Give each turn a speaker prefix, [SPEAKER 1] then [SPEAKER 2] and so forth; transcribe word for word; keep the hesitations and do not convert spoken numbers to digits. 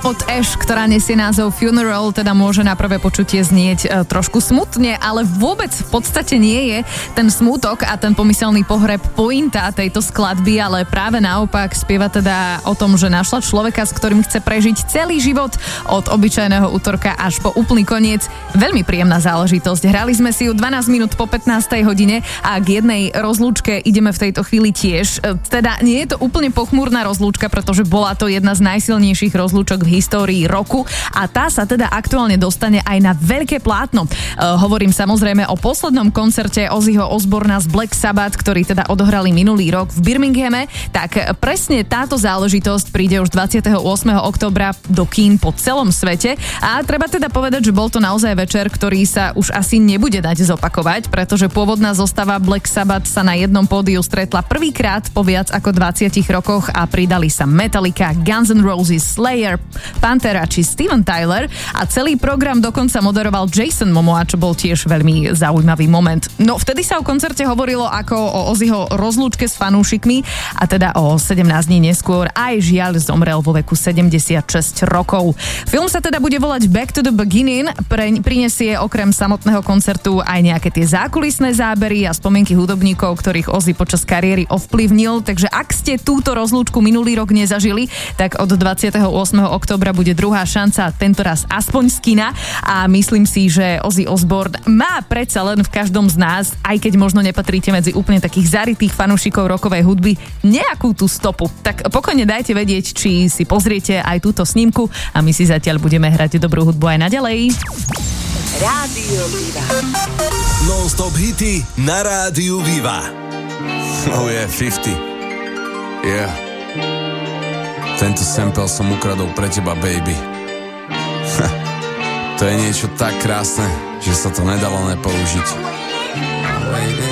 [SPEAKER 1] od Ash, ktorá nesie názov Funeral, teda môže na prvé počutie znieť e, trošku smutne, ale vôbec v podstate nie je ten smútok a ten pomyselný pohreb pointa tejto skladby, ale práve naopak spieva teda o tom, že našla človeka, s ktorým chce prežiť celý život od obyčajného útorka až po úplný koniec. Veľmi príjemná záležitosť. Hrali sme si ju dvanásť minút po pätnástej hodine a k jednej rozlúčke ideme v tejto chvíli tiež. E, teda nie je to úplne pochmúrna rozlúčka, pretože bola to jedna z najsilnejších rozlúčok v histórii roku a tá sa teda aktuálne dostane aj na veľké plátno. E, hovorím samozrejme o poslednom koncerte Ozzyho Osborna z Black Sabbath, ktorý teda odohrali minulý rok v Birminghame, tak presne táto záležitosť príde už dvadsiateho ôsmeho októbra do kín po celom svete a treba teda povedať, že bol to naozaj večer, ktorý sa už asi nebude dať zopakovať, pretože pôvodná zostava Black Sabbath sa na jednom pódiu stretla prvýkrát po viac ako dvadsiatich rokoch a pridali sa Metallica, Guns N' Roses, Slayer, Pantera či Steven Tyler a celý program dokonca moderoval Jason Momoa, čo bol tiež veľmi zaujímavý moment. No vtedy sa o koncerte hovorilo ako o Ozzyho rozlúčke s fanúšikmi a teda o sedemnásť dní neskôr aj žiaľ zomrel vo veku sedemdesiatšesť rokov. Film sa teda bude volať Back to the Beginning, pre, prinesie okrem samotného koncertu aj nejaké tie zákulisné zábery a spomienky hudobníkov, ktorých Ozzy počas kariéry ovplyvnil, takže ak ste túto rozlúčku minulý rok nezažili, tak od dvadsiateho ôsmeho októbra bude druhá šanca, tentoraz aspoň z kina a myslím si, že Ozzy Osbourne má predsa len v každom z nás, aj keď možno nepatríte medzi úplne takých zarytých fanúšikov rockovej hudby, nejakú tú stopu. Tak pokojne dajte vedieť, či si pozriete aj túto snímku a my si zatiaľ budeme hrať dobrú hudbu aj naďalej.
[SPEAKER 2] Rádio Viva.
[SPEAKER 3] Non-stop hity na Rádiu Viva.
[SPEAKER 4] Oh yeah, päťdesiat. Yeah. Tento sample som ukradol pre teba, baby. To je niečo tak krásne, že sa to nedalo nepoužiť.